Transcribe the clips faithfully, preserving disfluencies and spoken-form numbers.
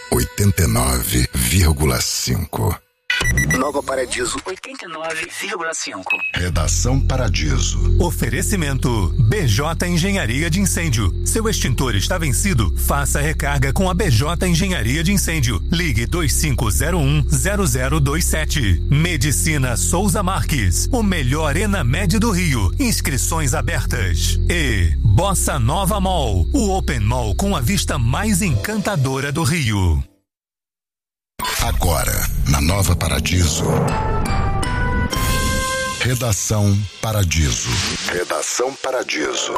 oitenta e nove vírgula cinco. Nova Paradiso oitenta e nove vírgula cinco. Redação Paradiso. Oferecimento B J Engenharia de Incêndio. Seu extintor está vencido? Faça recarga com a B J Engenharia de Incêndio. Ligue dois cinco zero um zero zero dois sete. Medicina Souza Marques. O melhor Enamed do Rio. Inscrições abertas. E Bossa Nova Mall. O Open Mall com a vista mais encantadora do Rio. Agora, na Nova Paradiso. Redação Paradiso. Redação Paradiso.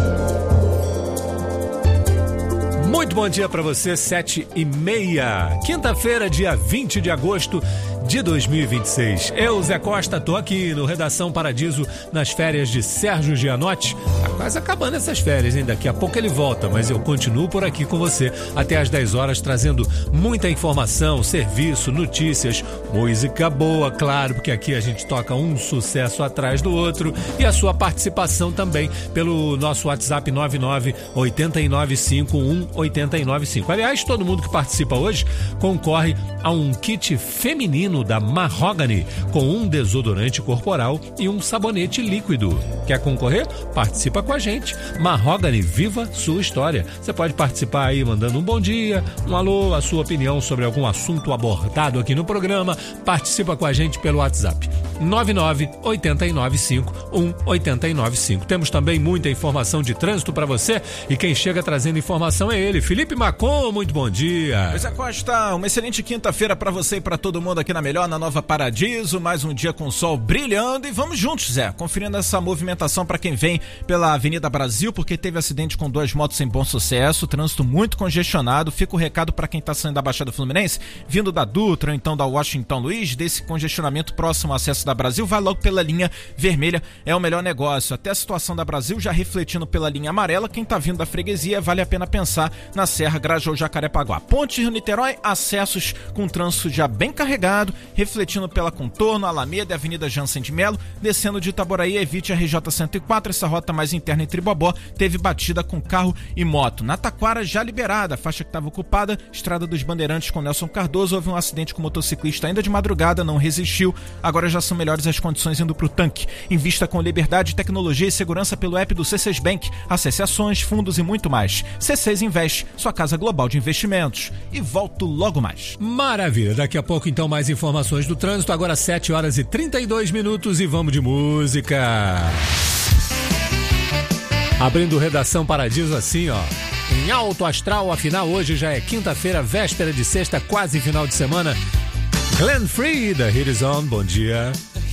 Muito bom dia para você, sete e meia. Quinta-feira, dia vinte de agosto de dois mil e vinte e seis. Eu, Zé Costa, tô aqui no Redação Paradiso nas férias de Sérgio Gianotti. Tá quase acabando essas férias, hein? Daqui a pouco ele volta, mas eu continuo por aqui com você até às dez horas, trazendo muita informação, serviço, notícias, música boa, claro, porque aqui a gente toca um sucesso atrás do outro, e a sua participação também pelo nosso WhatsApp nove nove oito nove cinco um oito nove cinco. Aliás, todo mundo que participa hoje concorre a um kit feminino da Mahogany com um desodorante corporal e um sabonete líquido. Quer concorrer? Participa com a gente. Mahogany, viva sua história. Você pode participar aí mandando um bom dia, um alô, a sua opinião sobre algum assunto abordado aqui no programa. Participa com a gente pelo WhatsApp nove nove oito nove cinco um oito nove cinco. Temos também muita informação de trânsito para você, e quem chega trazendo informação é ele, Felipe Macon. Muito bom dia. Zé Costa, uma excelente quinta-feira para você e para todo mundo aqui na Melhor, na Nova Paradiso. Mais um dia com sol brilhando, e vamos juntos, Zé, conferindo essa movimentação para quem vem pela Avenida Brasil, porque teve acidente com duas motos em Bom Sucesso, trânsito muito congestionado. Fica o recado para quem está saindo da Baixada Fluminense, vindo da Dutra ou então da Washington Luiz, desse congestionamento próximo ao acesso da Brasil, vai logo pela linha vermelha, é o melhor negócio. Até a situação da Brasil já refletindo pela linha amarela. Quem tá vindo da freguesia, vale a pena pensar na Serra Grajaú Jacarepaguá. Ponte Rio Niterói, acessos com trânsito já bem carregado, refletindo pela Contorno, Alameda e Avenida Jansen de Melo. Descendo de Itaboraí, evite a R J cento e quatro, essa rota mais interna em Tribobó teve batida com carro e moto. Na Taquara, já liberada, a faixa que estava ocupada, Estrada dos Bandeirantes com Nelson Cardoso, houve um acidente com motociclista ainda de madrugada, não resistiu. Agora já são melhores as condições indo para o tanque. Invista com liberdade, tecnologia e segurança pelo app do C seis Bank. Acesse ações, fundos e muito mais. C seis Invest, sua casa global de investimentos. E volto logo mais. Maravilha, daqui a pouco então mais informações do trânsito. Agora sete horas e trinta e dois minutos e vamos de música. Abrindo Redação Paradiso assim, ó, em alto astral. Afinal, hoje já é quinta-feira, véspera de sexta, quase final de semana. Glenn Free, da Hit Is On, bom dia.